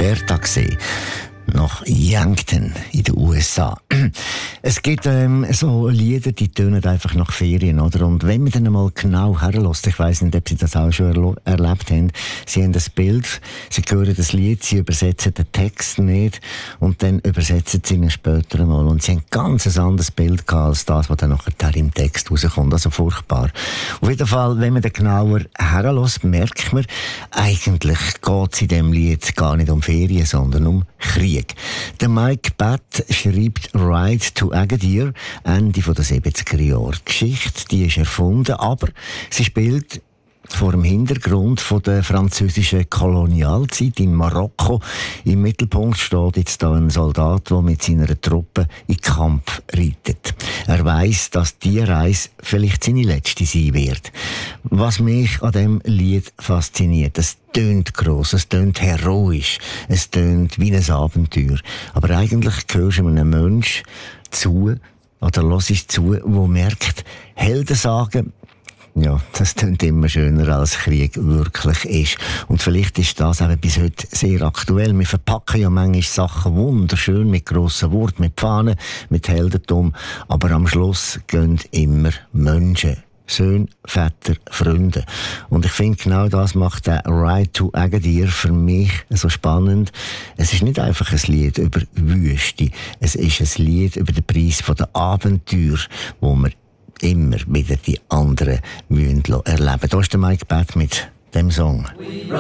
Bertha gesehen. Nach Yankton in den USA. Es gibt so Lieder, die tönen einfach nach Ferien, oder? Und wenn man dann einmal genau herlässt, ich weiss nicht, ob Sie das auch schon erlebt haben, Sie haben das Bild, Sie hören das Lied, Sie übersetzen den Text nicht und dann übersetzen Sie ihn später einmal. Und Sie haben ganz ein anderes Bild gehabt, als das, was dann nachher im Text rauskommt. Also furchtbar. Auf jeden Fall, wenn man dann genauer herlässt, merkt man, eigentlich geht es in diesem Lied gar nicht um Ferien, sondern um Krieg. Der Mike Batt schreibt Ride to Agadir, Ende der 70er Jahre. Die Geschichte, die ist erfunden, aber sie spielt vor dem Hintergrund von der französischen Kolonialzeit in Marokko. Im Mittelpunkt steht jetzt da ein Soldat, der mit seiner Truppe in den Kampf reitet. Er weiss, dass diese Reise vielleicht seine letzte sein wird. Was mich an diesem Lied fasziniert, es tönt gross, es tönt heroisch, es tönt wie ein Abenteuer. Aber eigentlich gehörst du einem Menschen zu, oder hörst zu, der merkt, Helden sagen, ja, das klingt immer schöner, als Krieg wirklich ist. Und vielleicht ist das eben bis heute sehr aktuell. Wir verpacken ja manchmal Sachen wunderschön mit grossen Worten, mit Fahnen, mit Heldentum. Aber am Schluss gehen immer Menschen. Söhne, Väter, Freunde. Und ich finde, genau das macht der Ride to Agadir für mich so spannend. Es ist nicht einfach ein Lied über Wüste. Es ist ein Lied über den Preis der Abenteuer, wo wir immer wieder die anderen erleben müssen. Da ist der Mike Batt mit dem Song.